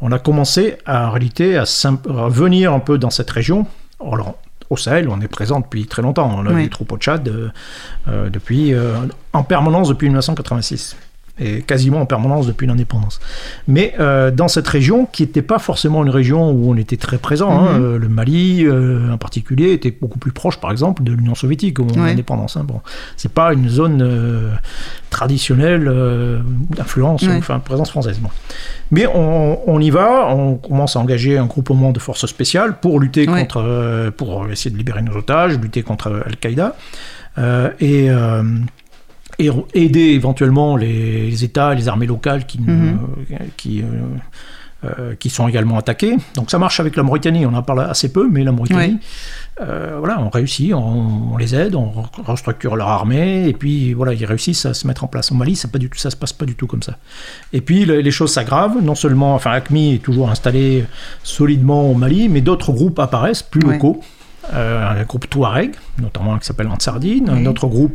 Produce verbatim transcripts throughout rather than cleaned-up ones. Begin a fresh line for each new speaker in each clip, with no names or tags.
on a commencé à, en réalité à, à venir un peu dans cette région. Alors, au Sahel, on est présent depuis très longtemps. On a oui. des troupes au Tchad euh, euh, depuis, euh, en permanence depuis dix-neuf cent quatre-vingt-six. Et quasiment en permanence depuis l'indépendance. Mais euh, dans cette région, qui n'était pas forcément une région où on était très présent, mm-hmm. hein, euh, le Mali euh, en particulier était beaucoup plus proche, par exemple, de l'Union soviétique au moment de l'indépendance. Hein. Bon, c'est pas une zone euh, traditionnelle euh, d'influence, ouais. enfin présence française. Bon. Mais on, on y va, on commence à engager un groupement de forces spéciales pour lutter ouais. contre, euh, pour essayer de libérer nos otages, lutter contre Al-Qaïda, euh, et euh, et aider éventuellement les, les États, les armées locales qui, mm-hmm. euh, qui, euh, euh, qui sont également attaqués. Donc ça marche avec la Mauritanie, on en parle assez peu, mais la Mauritanie, ouais. euh, voilà, on réussit, on, on les aide, on restructure leur armée, et puis voilà, ils réussissent à se mettre en place. Au Mali, ça ne se passe pas du tout comme ça. Et puis les, les choses s'aggravent, non seulement, enfin A Q M I est toujours installé solidement au Mali, mais d'autres groupes apparaissent, plus ouais. locaux. Euh, un groupe Touareg, notamment qui s'appelle Ansardine, oui. un autre groupe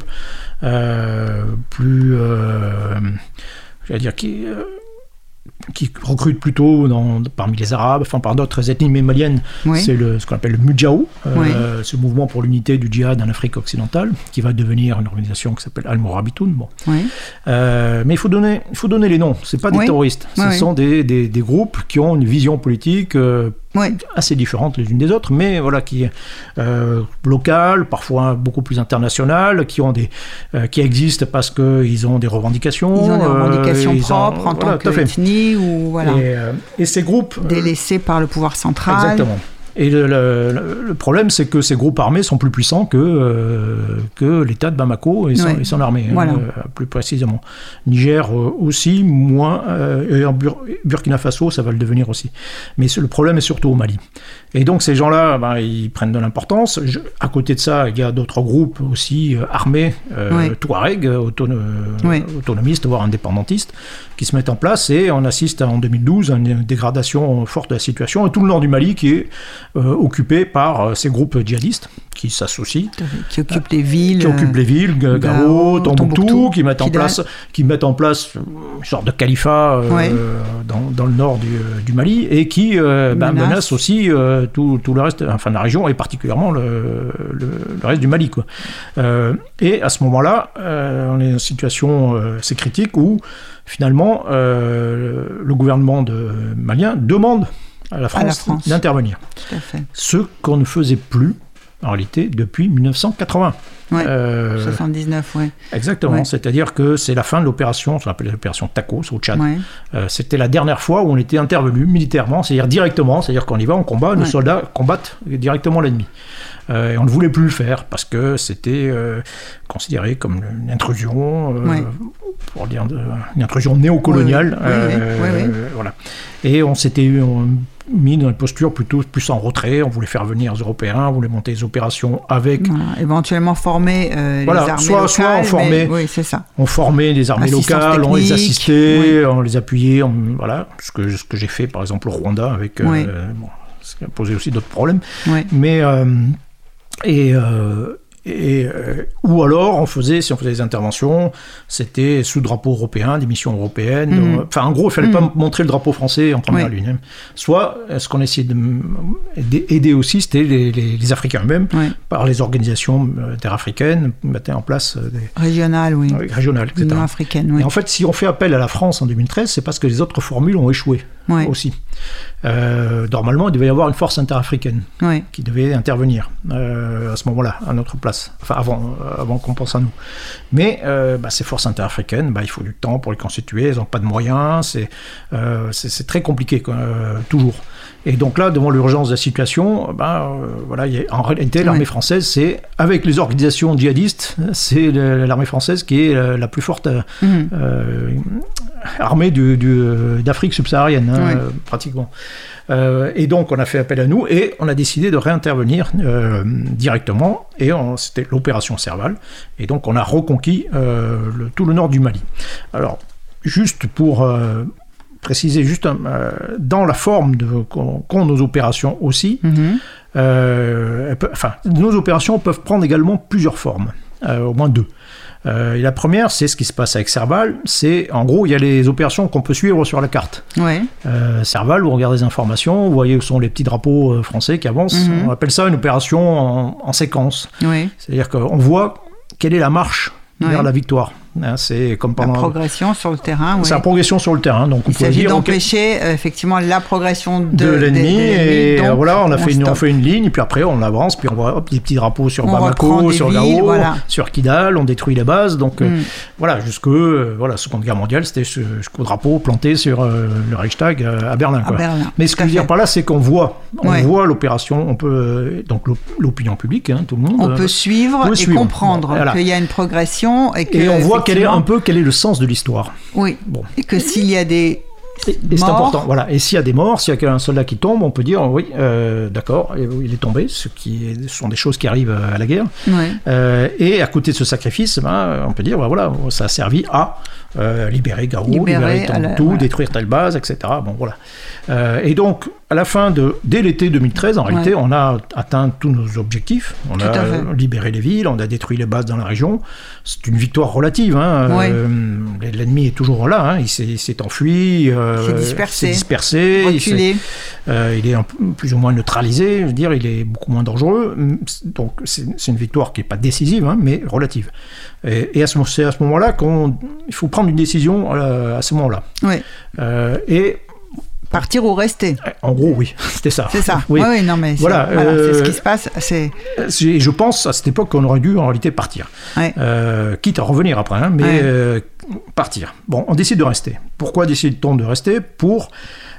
euh, plus, euh, j'allais dire, qui, euh, qui recrute plutôt dans, parmi les Arabes, enfin par d'autres ethnies mais maliennes, oui. c'est le, ce qu'on appelle le Mudjahou, euh, oui. ce mouvement pour l'unité du djihad en Afrique occidentale, qui va devenir une organisation qui s'appelle Al-Mourabitoun. Bon. Oui. Euh, mais il faut donner, il faut donner les noms, c'est pas des oui. terroristes, ce oui. sont des, des, des groupes qui ont une vision politique euh, Ouais. assez différentes les unes des autres, mais voilà, qui est euh, locales, parfois beaucoup plus internationales, qui ont des, euh, qui existent parce qu'ils ont des revendications.
Ils ont des revendications
euh,
propres ont, en
voilà,
tant qu'ethnie ou voilà.
Et, euh, et ces groupes
délaissés euh, par le pouvoir central.
Exactement. Et le, le, le problème, c'est que ces groupes armés sont plus puissants que, euh, que l'État de Bamako et son, ouais. et son armée, voilà. hein, euh, plus précisément. Niger euh, aussi, moins, euh, et en Bur- Burkina Faso, ça va le devenir aussi. Mais le problème est surtout au Mali. Et donc ces gens-là, ben, ils prennent de l'importance. Je, à côté de ça, il y a d'autres groupes aussi euh, armés, euh, ouais. Touareg, autono- ouais. autonomistes, voire indépendantistes, qui se mettent en place, et on assiste en deux mille douze à une dégradation forte de la situation, et tout le nord du Mali qui est Euh, occupés par euh, ces groupes djihadistes qui s'associent,
qui occupent les villes,
qui occupent les villes, Gao, Gao Tombouctou, Tombouctou, qui mettent en place, qui mettent en place une sorte de califat euh, ouais. dans, dans le nord du, du Mali, et qui euh, ben, menace. menace aussi euh, tout, tout le reste, enfin la région et particulièrement le, le, le reste du Mali, quoi. Euh, et à ce moment-là, euh, on est dans une situation euh, assez critique où finalement euh, le gouvernement de malien demande à la France, à la France. d'intervenir.
Tout à fait.
Ce qu'on ne faisait plus, en réalité, depuis dix-neuf cent quatre-vingts.
Ouais, euh, soixante-dix-neuf, oui.
Exactement, ouais. C'est-à-dire que c'est la fin de l'opération, ce qu'on appelle l'opération Takos au Tchad. Ouais. Euh, c'était la dernière fois où on était intervenu militairement, c'est-à-dire directement, c'est-à-dire qu'on y va, on combat, nos ouais. soldats combattent directement l'ennemi. Euh, et on ne voulait plus le faire parce que c'était euh, considéré comme une intrusion, euh, ouais. pour dire de, une intrusion néocoloniale.
Oui, oui. Euh, oui, oui, oui.
Euh, voilà. Et on s'était on, mis dans une posture plutôt plus en retrait. On voulait faire venir les Européens, on voulait monter des opérations avec...
Voilà. Éventuellement former euh,
voilà.
les armées
soit,
locales.
Soit on formait,
oui, c'est ça.
On formait les armées Assistance locales, technique, on les assistait, oui. on les appuyait. On, voilà, ce que, ce que j'ai fait par exemple au Rwanda, avec, oui. euh, bon, ce qui a posé aussi d'autres problèmes. Oui. Mais... Euh, et... Euh, Et, euh, ou alors, on faisait, si on faisait des interventions, c'était sous drapeau européen, des missions européennes. Mmh. Enfin, en gros, il ne fallait mmh. pas montrer le drapeau français en première oui. ligne. Hein. Soit, ce qu'on essayait d'aider aussi, c'était les, les, les Africains eux-mêmes, oui. par les organisations interafricaines, mettaient en place des...
Régionales, oui.
Euh, régionales, et cetera.
Union africaine, oui.
Et en fait, si on fait appel à la France en deux mille treize, c'est parce que les autres formules ont échoué oui. aussi. Euh, normalement, il devait y avoir une force interafricaine oui. qui devait intervenir euh, à ce moment-là, à notre place. Enfin, avant, avant qu'on pense à nous. Mais euh, bah, ces forces interafricaines, bah, il faut du temps pour les constituer, elles n'ont pas de moyens, c'est, euh, c'est, c'est très compliqué, quoi, euh, toujours. Et donc là, devant l'urgence de la situation, bah, euh, voilà, y a, en réalité, l'armée oui. française, c'est, avec les organisations djihadistes, c'est le, l'armée française qui est la, la plus forte euh, mm-hmm. euh, armée du, du, d'Afrique subsaharienne, hein, oui. euh, pratiquement. Euh, et donc, on a fait appel à nous et on a décidé de réintervenir euh, directement. Et on, c'était l'opération Serval. Et donc, on a reconquis euh, le, tout le nord du Mali. Alors, juste pour euh, préciser, juste euh, dans la forme de, qu'ont, qu'ont nos opérations aussi, mm-hmm. euh, peut, enfin, nos opérations peuvent prendre également plusieurs formes, euh, au moins deux. Euh, et la première, c'est ce qui se passe avec Serval. C'est, en gros, il y a les opérations qu'on peut suivre sur la carte.
Ouais.
Euh, Serval, vous regardez les informations, vous voyez où sont les petits drapeaux euh, français qui avancent. Mm-hmm. On appelle ça une opération en, en séquence.
Ouais.
C'est-à-dire qu'on voit quelle est la marche ouais. vers la victoire. C'est comme pendant...
La progression sur le terrain.
C'est oui. la progression sur le terrain. Donc on
Il
peut
s'agit
dire,
d'empêcher okay, effectivement la progression de,
de l'ennemi. De, de
et
donc, voilà, on a
on
fait une, on fait une ligne, puis après on avance, puis on voit hop, des petits drapeaux sur
on
Bamako, sur Gao,
voilà.
sur Kidal, on détruit les bases. Donc mm. euh, voilà, jusque euh, voilà, Seconde Guerre mondiale, c'était jusqu'au drapeau planté sur euh, le Reichstag euh, à Berlin. Quoi.
À Berlin.
Mais ce que je veux dire par là, c'est qu'on voit, on
ouais.
voit l'opération, on peut donc l'opinion publique, hein, tout le monde.
On peut
euh,
suivre
peut
et
suivre.
comprendre
Bon, voilà.
qu'il y a une progression et, que,
et on voit quel est un peu quel est le sens de l'histoire.
Oui. Bon. Et que s'il y a des
Et, et c'est important, voilà. Et s'il y a des morts, s'il y a un soldat qui tombe, on peut dire oui, euh, d'accord, il est tombé, ce qui est, ce sont des choses qui arrivent à la guerre.
Ouais.
Euh, et à côté de ce sacrifice, ben, on peut dire ben, voilà, ça a servi à euh, libérer Gao, libérer, libérer Tombouctou, voilà. détruire telle base, et cetera. Bon voilà. Euh, et donc à la fin de, dès l'été deux mille treize, en ouais. réalité, on a atteint tous nos objectifs. On
Tout
a libéré les villes, on a détruit les bases dans la région. C'est une victoire relative. Hein.
Ouais.
Euh, l'ennemi est toujours là. Hein. Il, s'est, il s'est enfui. Euh,
il s'est dispersé.
s'est dispersé
reculé.
Il, euh, il est un, plus ou moins neutralisé. Je veux dire, il est beaucoup moins dangereux. Donc c'est, c'est une victoire qui n'est pas décisive, hein, mais relative. Et, et à ce, c'est à ce moment-là qu'il faut prendre une décision à, à ce moment-là.
Ouais.
Euh, et
partir ou rester.
En gros, oui, c'était ça.
C'est ça.
Oui,
oui, oui non, mais c'est,
voilà,
voilà,
euh,
c'est ce qui se passe. C'est...
c'est... Je pense à cette époque qu'on aurait dû en réalité partir.
Ouais.
Euh, quitte à revenir après, hein, mais ouais. euh, partir. Bon, on décide de rester. Pourquoi décide-t-on de rester ? Pour,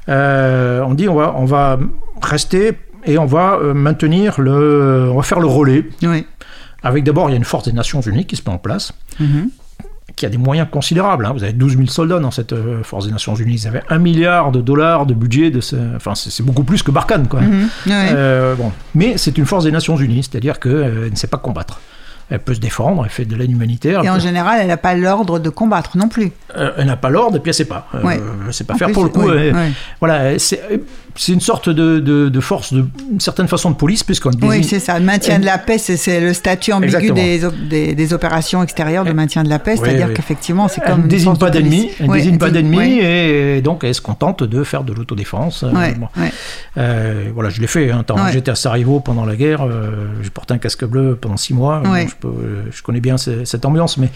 euh, on dit on va, on va rester et on va euh, maintenir le, on va faire le relais.
Oui.
Avec d'abord, il y a une force des Nations Unies qui se met en place.
Mm-hmm.
Qui a des moyens considérables. Hein. Vous avez douze mille soldats dans cette euh, force des Nations Unies. Ils avaient un milliard de dollars de budget. De ce... Enfin, c'est, c'est beaucoup plus que Barkhane, quoi.
Mm-hmm. Ouais.
Euh, bon. Mais c'est une force des Nations Unies, c'est-à-dire qu'elle euh, ne sait pas combattre. Elle peut se défendre, elle fait de l'aide humanitaire.
Et en
peut...
général, elle n'a pas l'ordre de combattre non plus.
Euh, elle n'a pas l'ordre, et puis elle ne sait pas. Euh,
ouais.
Elle ne sait pas
en
faire
plus,
pour le coup.
Oui,
elle,
oui.
Voilà, c'est, c'est une sorte de, de, de force, de, une certaine façon de police, puisqu'on désigne...
Oui, c'est ça. Le maintien elle... de la paix, c'est, c'est le statut ambigu des, des, des opérations extérieures de maintien de la paix. C'est-à-dire oui, oui. qu'effectivement, c'est comme.
Elle ne désigne pas
de
d'ennemis, elle ne
oui,
désigne pas d'ennemis,
oui.
et donc elle se contente de faire de l'autodéfense.
Ouais,
bon.
ouais.
Euh, voilà, je l'ai fait. Hein, ouais. J'étais à Sarajevo pendant la guerre, euh, j'ai porté un casque bleu pendant six mois.
Ouais.
Donc je, peux, je connais bien cette ambiance, mais,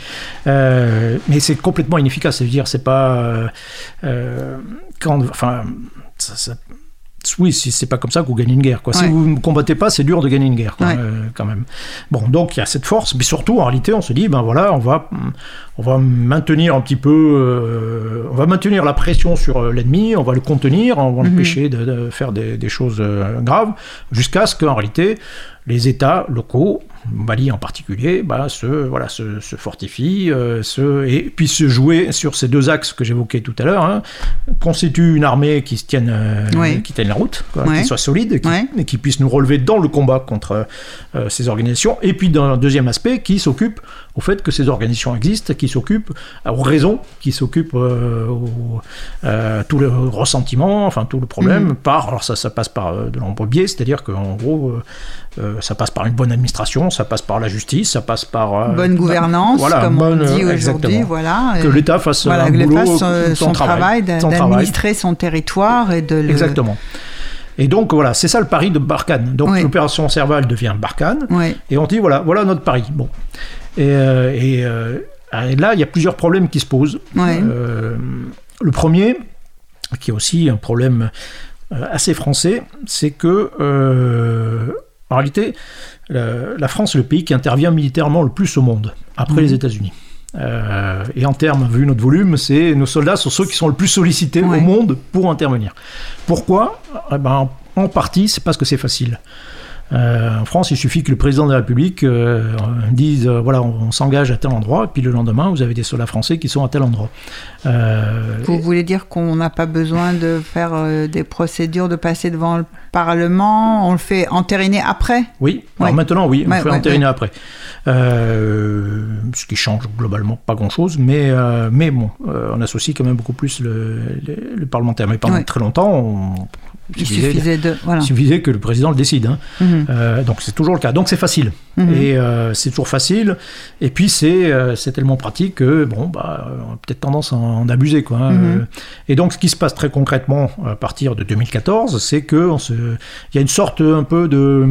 euh, mais c'est complètement inefficace. C'est dire, c'est pas euh, euh, quand, enfin, ça, ça, oui, c'est pas comme ça que vous gagnez une guerre, quoi. Ouais. Si vous ne combattez pas, c'est dur de gagner une guerre, quoi, ouais. euh, quand même. Bon, donc il y a cette force, mais surtout en réalité, on se dit, ben voilà, on va, on va maintenir un petit peu, euh, on va maintenir la pression sur l'ennemi, on va le contenir, on va l'empêcher mm-hmm. de, de faire des, des choses euh, graves, jusqu'à ce qu'en réalité les États locaux, Mali en particulier, bah, se, voilà, se, se fortifient, euh, se, et puissent se jouer sur ces deux axes que j'évoquais tout à l'heure, hein, constituent une armée qui se tienne, euh, oui. qui tienne la route, quoi, oui. qui soit solide, qui, oui. et qui puisse nous relever dans le combat contre euh, ces organisations, et puis d'un deuxième aspect, qui s'occupe au fait que ces organisations existent, qui s'occupent aux raisons, qui s'occupent euh, au, euh, tout le ressentiment, enfin tout le problème, mmh. par, alors ça, ça passe par euh, de nombreux biais, c'est-à-dire qu'en gros, euh, ça passe par une bonne administration, ça passe par la justice, ça passe par... Euh,
bonne gouvernance,
voilà,
comme
bonne,
on dit aujourd'hui,
voilà. Que l'État fasse
voilà,
un
que
boulot,
fasse son, son travail,
travail
d'administrer son territoire et de le...
Exactement. Et donc voilà, c'est ça le pari de Barkhane. Donc oui. l'opération Serval devient Barkhane,
oui.
et on dit voilà, voilà notre pari. Bon. Et, euh, et, euh, et là, il y a plusieurs problèmes qui se posent.
Oui.
Euh, le premier, qui est aussi un problème assez français, c'est que, euh, en réalité, la, la France est le pays qui intervient militairement le plus au monde, après mmh. les États-Unis. Euh, et en termes, vu notre volume, c'est, nos soldats sont ceux qui sont le plus sollicités ouais. au monde pour intervenir. Pourquoi ? Eh ben, en partie, c'est parce que c'est facile. Euh, en France, il suffit que le président de la République euh, dise euh, voilà, on, on s'engage à tel endroit, et puis le lendemain, vous avez des soldats français qui sont à tel endroit.
Euh, vous voulez dire qu'on n'a pas besoin de faire euh, des procédures, de passer devant le Parlement, on le fait entériner après ?
Oui, alors ouais. maintenant, oui, on
ouais,
le fait
ouais,
entériner
ouais.
après. Euh, ce qui change globalement pas grand-chose, mais, euh, mais bon, euh, on associe quand même beaucoup plus le, le, le parlementaire. Mais pendant ouais. très longtemps, on,
Il suffisait, suffisait, de, voilà.
suffisait que le président le décide. Hein. Mmh. Euh, donc c'est toujours le cas. Donc c'est facile. Mmh. Et euh, c'est toujours facile. Et puis c'est, euh, c'est tellement pratique que, bon, bah, on a peut-être tendance à en abuser, quoi. Hein. Mmh. Et donc ce qui se passe très concrètement à partir de deux mille quatorze, c'est qu'il y a une sorte un peu de...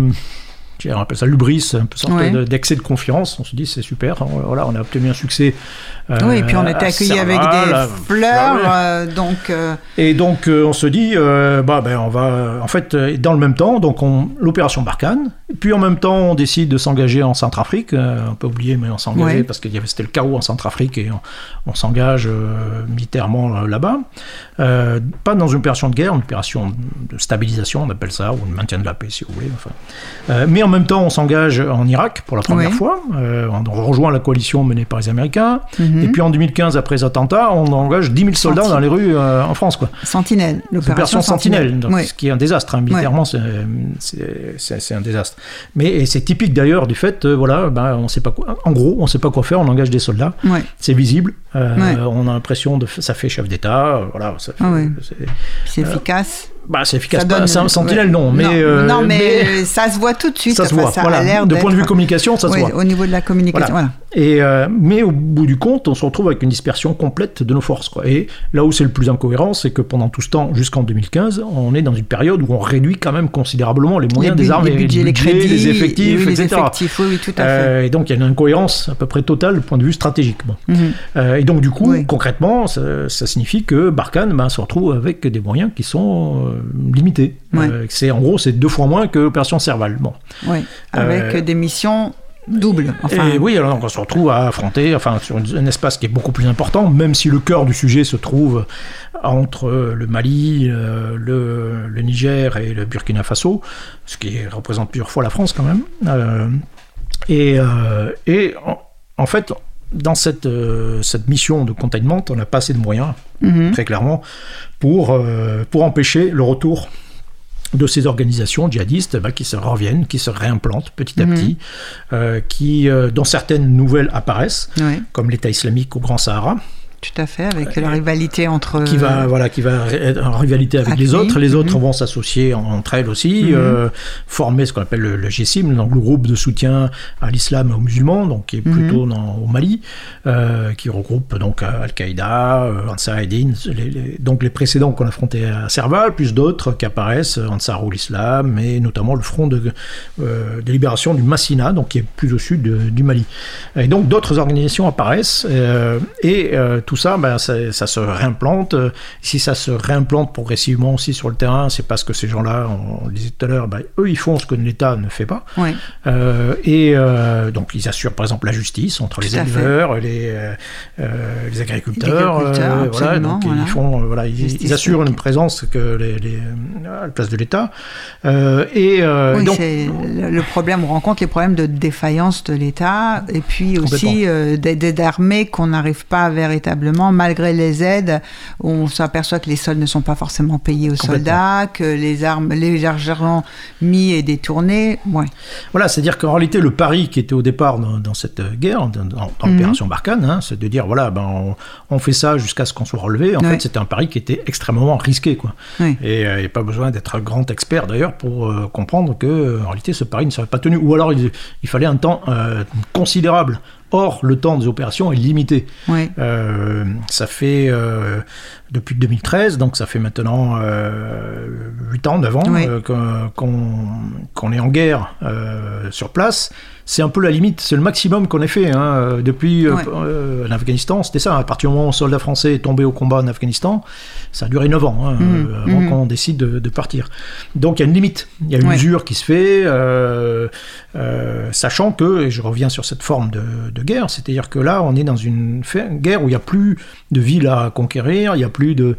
on appelle ça l'hubris, un peu sorte ouais. de, d'excès de confiance. On se dit c'est super, voilà, on a obtenu un succès.
Euh, oui, et puis on était accueillis avec des là, fleurs, bah ouais. euh, donc. Euh...
Et donc euh, on se dit, euh, bah ben on va, en fait, dans le même temps, donc on, l'opération Barkhane. Puis en même temps, on décide de s'engager en Centrafrique. Euh, on peut oublier, mais on s'engage ouais. parce que c'était le chaos en Centrafrique et on, on s'engage euh, militairement là-bas. Euh, pas dans une opération de guerre, une opération de stabilisation, on appelle ça, ou de maintien de la paix, si vous voulez. Enfin. Euh, mais en même temps, on s'engage en Irak pour la première oui. fois. Euh, on rejoint la coalition menée par les Américains. Mm-hmm. Et puis en deux mille quinze, après les attentats, on engage dix mille soldats Sentinelle. dans les rues euh, en France, quoi.
Sentinelle,
l'opération, l'opération Sentinelle, Sentinelle donc, oui. ce qui est un désastre. Hein, militairement, oui. c'est, c'est, c'est, c'est un désastre. Mais et c'est typique d'ailleurs du fait, euh, voilà, ben, on sait pas quoi, en gros, on ne sait pas quoi faire, on engage des soldats. Oui. C'est visible. Euh, oui. On a l'impression de ça fait chef d'État. Euh, voilà, ça fait,
ah oui. c'est, c'est euh, efficace.
Bah, c'est efficace, pas, c'est un Sentinelle, ouais. non, mais...
Non,
euh,
non mais, mais ça se voit tout de suite.
Ça se voit,
enfin, ça
voilà.
A l'air
de point de vue communication, ça se
oui,
voit.
Au niveau de la communication, voilà. voilà.
Et, euh, mais au bout du compte, on se retrouve avec une dispersion complète de nos forces, quoi. Et là où c'est le plus incohérent, c'est que pendant tout ce temps, jusqu'en deux mille quinze, on est dans une période où on réduit quand même considérablement les moyens
les
des armées,
les budgets, les, budgets,
les, crédits, les effectifs,
oui,
et cetera.
Les effectifs, oui, oui, tout à fait.
Euh, et donc il y a une incohérence à peu près totale du point de vue stratégique. Bon. Mm-hmm. Euh, et donc du coup, oui. concrètement, ça, ça signifie que Barkhane ben, se retrouve avec des moyens qui sont euh, limités. Ouais. Euh, c'est, en gros, c'est deux fois moins que l'opération Serval. Bon.
Oui, avec euh, des missions doubles. Enfin...
Et oui, alors donc on se retrouve à affronter, enfin, sur une, un espace qui est beaucoup plus important, même si le cœur du sujet se trouve entre le Mali, le, le, le Niger et le Burkina Faso, ce qui représente plusieurs fois la France quand même. Euh, et, euh, et en, en fait, dans cette, euh, cette mission de containment, on n'a pas assez de moyens, mm-hmm. très clairement, pour, euh, pour empêcher le retour de ces organisations djihadistes bah, qui se reviennent, qui se réimplantent petit à mmh. petit, euh, qui, euh, dont certaines nouvelles apparaissent, oui. comme l'État islamique au Grand Sahara.
Tout à fait, avec euh, la rivalité entre...
Qui va, voilà, qui va être en rivalité avec les autres. Les mmh. autres vont s'associer entre elles aussi, mmh. euh, former ce qu'on appelle le, le G S I M, donc le groupe de soutien à l'islam et aux musulmans, donc qui est plutôt mmh. dans, au Mali, euh, qui regroupe donc Al-Qaïda, euh, Ansar Eddin, les, les, donc les précédents qu'on affrontait à Serval, plus d'autres qui apparaissent, Ansarul Islam, et notamment le front de, euh, de libération du Massina, donc qui est plus au sud de, du Mali. Et donc d'autres organisations apparaissent, euh, et euh, tout ça, ben, ça, ça se réimplante. Si ça se réimplante progressivement aussi sur le terrain, c'est parce que ces gens-là, on, on le disait tout à l'heure, ben, eux, ils font ce que l'État ne fait pas. Oui. Euh, et euh, donc, ils assurent, par exemple, la justice entre tout les éleveurs, les, euh, les agriculteurs.
Les agriculteurs
euh, voilà, donc,
voilà.
Ils, font, voilà, ils, ils assurent une présence que les, les, à la place de l'État. Euh, et euh,
oui,
donc,
c'est le problème, on rencontre les problèmes de défaillance de l'État, et puis aussi euh, d'aide armée qu'on n'arrive pas véritablement, malgré les aides, on s'aperçoit que les soldes ne sont pas forcément payés aux soldats, que les armes, les argents mis et détournés. Ouais.
Voilà, c'est-à-dire qu'en réalité, le pari qui était au départ dans, dans cette guerre, dans, dans mm-hmm. l'opération Barkhane, hein, c'est de dire voilà, ben on, on fait ça jusqu'à ce qu'on soit relevé. En ouais. fait, c'était un pari qui était extrêmement risqué, quoi. Ouais. Et il euh, n'y a pas besoin d'être un grand expert d'ailleurs pour euh, comprendre que en réalité, ce pari ne serait pas tenu. Ou alors, il, il fallait un temps euh, considérable. Or, le temps des opérations est limité. Oui. Euh, ça fait euh, depuis deux mille treize, donc ça fait maintenant euh, huit ans, neuf ans oui. euh, qu'on, qu'on est en guerre euh, sur place. C'est un peu la limite, c'est le maximum qu'on ait fait hein, depuis ouais. euh, l'Afghanistan. C'était ça, à partir du moment où un soldat français est tombé au combat en Afghanistan, ça a duré neuf ans hein, mmh. euh, avant mmh. qu'on décide de, de partir. Donc il y a une limite, il y a une ouais. usure qui se fait, euh, euh, sachant que, et je reviens sur cette forme de, de guerre, c'est-à-dire que là on est dans une guerre où il n'y a plus de villes à conquérir, il n'y a plus de,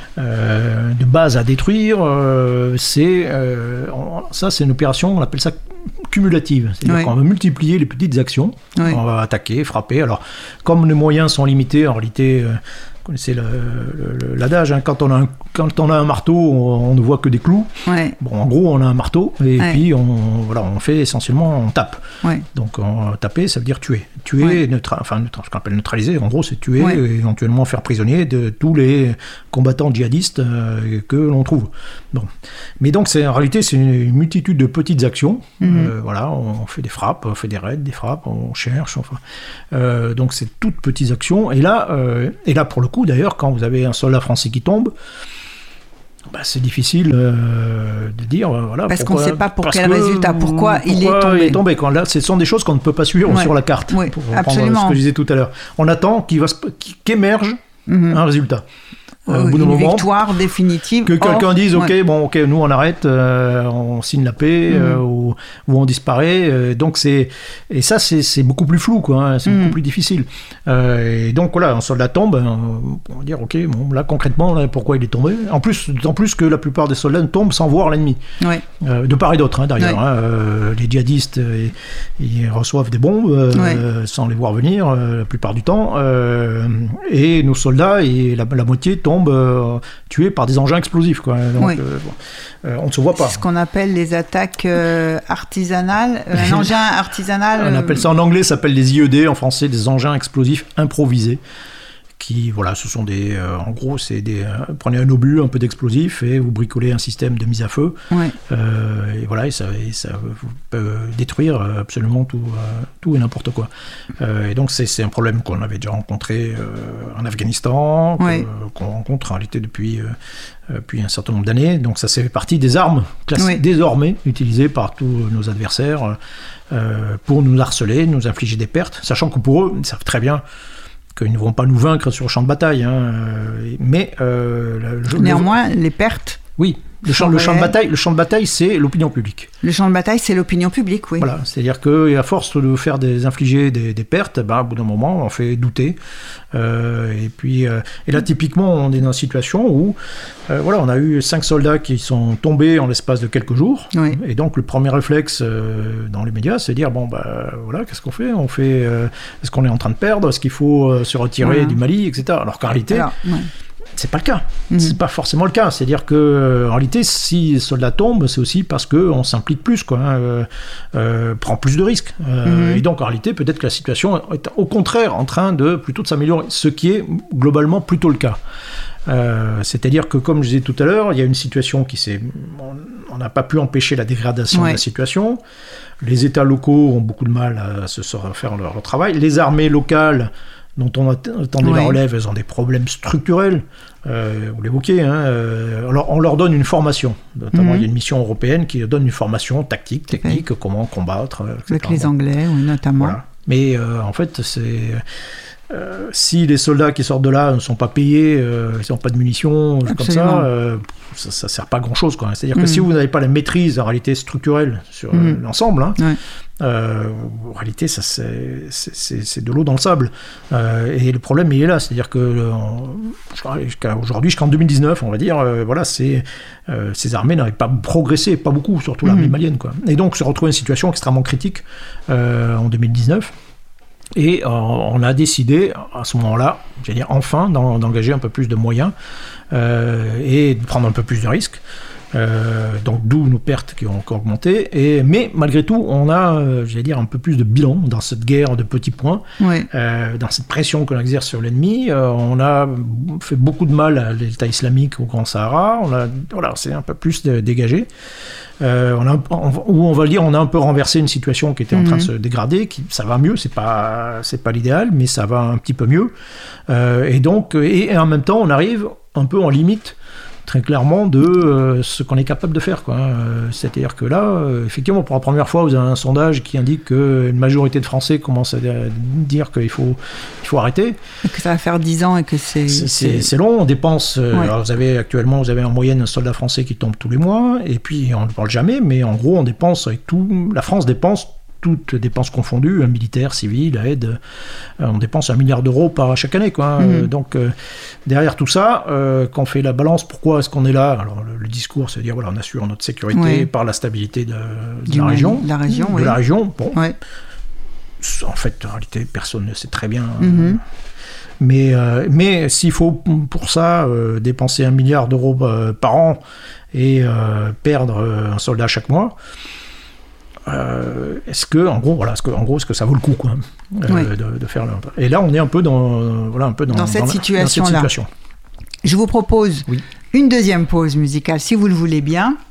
euh, de bases à détruire. Euh, c'est, euh, ça c'est une opération, on appelle ça cumulative, c'est-à-dire oui. qu'on va multiplier les petites actions, oui. on va attaquer, frapper. Alors, comme les moyens sont limités, en réalité, euh, connaissez le, le, l'adage, hein, quand, on a un, quand on a un marteau, on, on ne voit que des clous.
Ouais.
Bon, en gros, on a un marteau et
ouais.
puis on, voilà, on fait essentiellement, on tape.
Ouais.
Donc, on, taper, ça veut dire tuer. Tuer, ouais. neutra- enfin, ce qu'on appelle neutraliser, en gros, c'est tuer
ouais.
et éventuellement faire prisonnier de tous les combattants djihadistes euh, que l'on trouve. Bon. Mais donc, c'est, en réalité, c'est une multitude de petites actions. Mm-hmm. Euh, voilà, on fait des frappes, on fait des raids, des frappes, on cherche, enfin. Euh, donc, c'est toutes petites actions. Et là, euh, et là, pour le coup, d'ailleurs, quand vous avez un soldat français qui tombe, bah, c'est difficile euh, de dire euh, voilà.
Parce
pourquoi,
qu'on ne sait pas pour quel
que,
résultat, pourquoi, pourquoi il est tombé.
Il est tombé. Quand là, ce sont des choses qu'on ne peut pas suivre ouais. sur la carte.
Oui,
pour
absolument.
Ce que je disais tout à l'heure. On attend qu'il va, qu'émerge mm-hmm. un résultat.
Euh, au bout d'un moment, victoire définitive.
Que quelqu'un
or,
dise, ok,
ouais.
bon, ok, nous on arrête, euh, on signe la paix, mmh. euh, ou, ou on disparaît. Euh, donc c'est et ça c'est, c'est beaucoup plus flou, quoi. Hein, c'est mmh. beaucoup plus difficile. Euh, et donc voilà, un soldat tombe, on va dire, ok, bon, là concrètement, là, pourquoi il est tombé. En plus, d'autant plus que la plupart des soldats tombent sans voir l'ennemi.
Ouais.
Euh, de part et d'autre, hein, d'ailleurs.
Ouais.
Hein, euh, les djihadistes, euh, ils reçoivent des bombes euh, ouais. sans les voir venir euh, la plupart du temps, euh, et nos soldats, et la, la moitié tombent. Euh, tués par des engins explosifs, quoi. Donc,
oui.
euh, euh, on ne se voit pas.
C'est ce qu'on appelle les attaques euh, artisanales. Un engin artisanal.
On appelle ça en anglais, ça s'appelle des I E D, en français des engins explosifs improvisés. Qui, voilà, ce sont des, euh, en gros, c'est des, euh, prenez un obus, un peu d'explosif et vous bricolez un système de mise à feu.
Ouais.
Euh, et voilà, et ça, et ça peut détruire absolument tout, euh, tout et n'importe quoi. Euh, et donc c'est, c'est un problème qu'on avait déjà rencontré euh, en Afghanistan,
ouais.
que, qu'on rencontre en réalité depuis, euh, depuis un certain nombre d'années. Donc ça, c'est fait partie des armes classées, ouais. désormais utilisées par tous nos adversaires euh, pour nous harceler, nous infliger des pertes, sachant que pour eux, ils savent très bien qu'ils ne vont pas nous vaincre sur le champ de bataille. Hein. Mais euh, le,
néanmoins,
le...
les pertes.
Oui, le champ, le champ de bataille, le champ de bataille, c'est l'opinion publique.
Le champ de bataille, c'est l'opinion publique, oui.
Voilà, c'est-à-dire qu'à force de faire des infliger des, des pertes, ben, au bout d'un moment, on fait douter. Euh, et puis, euh, et là, typiquement, on est dans une situation où, euh, voilà, on a eu cinq soldats qui sont tombés en l'espace de quelques jours.
Oui.
Et donc, le premier réflexe euh, dans les médias, c'est de dire bon, ben voilà, qu'est-ce qu'on fait On fait, euh, est-ce qu'on est en train de perdre Est-ce qu'il faut euh, se retirer voilà. du Mali, et cetera. Alors qu'en réalité. Alors, ouais. C'est pas le cas. Mmh. C'est pas forcément le cas. C'est-à-dire que, en réalité, si les soldats tombent, c'est aussi parce qu'on s'implique plus, quoi, hein, euh, euh, prend plus de risques. Euh, mmh. Et donc, en réalité, peut-être que la situation est au contraire en train de plutôt de s'améliorer, ce qui est globalement plutôt le cas. Euh, c'est-à-dire que, comme je disais tout à l'heure, il y a une situation qui s'est... On n'a pas pu empêcher la dégradation ouais. de la situation. Les États locaux ont beaucoup de mal à se à faire leur, leur travail. Les armées locales dont on attendait ouais. la relève, elles ont des problèmes structurels, euh, vous l'évoquez, hein, euh, alors on leur donne une formation, notamment mmh. il y a une mission européenne qui donne une formation tactique, technique, okay. comment combattre, et cetera.
Avec les Anglais, oui, notamment. Voilà.
Mais euh, en fait, c'est... Euh, si les soldats qui sortent de là ne sont pas payés, euh, ils n'ont pas de munitions, comme ça, euh, ça ne sert pas à grand-chose, quoi. C'est-à-dire mmh. que si vous n'avez pas la maîtrise en réalité structurelle sur mmh. euh, l'ensemble, hein, ouais. euh, en réalité, ça, c'est, c'est, c'est de l'eau dans le sable. Euh, et le problème, il est là. C'est-à-dire que euh, jusqu'à aujourd'hui, jusqu'en deux mille dix-neuf, on va dire, euh, voilà, c'est, euh, ces armées n'avaient pas progressé, pas beaucoup, surtout l'armée mmh. malienne, quoi. Et donc, se retrouver une situation extrêmement critique euh, en deux mille dix-neuf. Et euh, on a décidé, à ce moment-là, je veux dire, enfin, d'en, d'engager un peu plus de moyens euh, et de prendre un peu plus de risques. Euh, donc d'où nos pertes qui ont encore augmenté. Et, mais malgré tout, on a, euh, je vais dire, un peu plus de bilan dans cette guerre de petits points,
oui.
euh, dans cette pression qu'on exerce sur l'ennemi. Euh, on a fait beaucoup de mal à l'État islamique au Grand Sahara. On a, voilà, c'est un peu plus de, dégagé. Euh, on a, on, où on va dire, on a un peu renversé une situation qui était en train mmh. de se dégrader. Qui, ça va mieux, c'est pas, c'est pas l'idéal, mais ça va un petit peu mieux. Euh, et donc, et, et en même temps, on arrive un peu en limite. Très clairement de euh, ce qu'on est capable de faire, quoi. Euh, c'est-à-dire que là, euh, effectivement, pour la première fois, vous avez un sondage qui indique qu'une majorité de Français commence à dire qu'il faut, il faut arrêter.
Et que ça va faire dix ans et que c'est...
C'est, c'est, c'est long, on dépense... Euh, ouais. Alors vous avez actuellement, vous avez en moyenne un soldat français qui tombe tous les mois, et puis on ne parle jamais, mais en gros, on dépense avec tout... La France dépense toutes dépenses confondues, un militaire, civil, aide, euh, on dépense un milliard d'euros par chaque année, quoi. Mmh. Euh, donc euh, derrière tout ça, euh, quand on fait la balance, pourquoi est-ce qu'on est là ? Alors le, le discours, c'est de dire voilà, on assure notre sécurité ouais. par la stabilité de, de la région,
la région,
de
oui.
la région. Bon,
ouais.
en fait, en réalité, personne ne sait très bien.
Mmh.
Mais, euh, mais s'il faut pour ça euh, dépenser un milliard d'euros euh, par an et euh, perdre euh, un soldat chaque mois, euh, est-ce que, en gros, voilà, est-ce que, en gros, est-ce que ça vaut le coup, quoi, euh, oui. de, de faire le... Et là, on est un peu dans, euh, voilà, un peu dans,
dans cette
dans,
situation-là.
Dans cette situation.
Je vous propose
oui.
une deuxième pause musicale, si vous le voulez bien.